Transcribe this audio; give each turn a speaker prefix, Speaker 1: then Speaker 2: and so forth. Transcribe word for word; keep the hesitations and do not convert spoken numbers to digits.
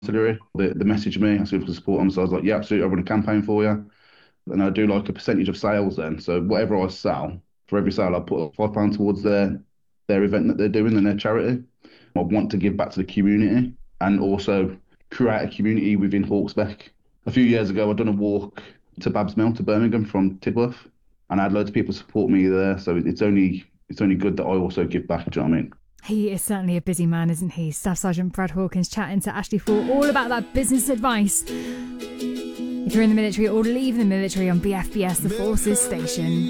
Speaker 1: They, they messaged me asking for support, and so I was like, yeah, absolutely, I'll run a campaign for you. And I do like a percentage of sales then. So whatever I sell, for every sale, I put five pounds towards their their event that they're doing and their charity. I want to give back to the community and also create a community within Hawksbeck. A few years ago, I'd done a walk to Babs Mill to Birmingham from Tidworth, and I had loads of people support me there. So it's only it's only good that I also give back. Do you know what I mean?
Speaker 2: He is certainly a busy man, isn't he? Staff Sergeant Brad Hawkins chatting to Ashley Ford all about that business advice. If you're in the military or leaving the military on B F B S, the Forces Station.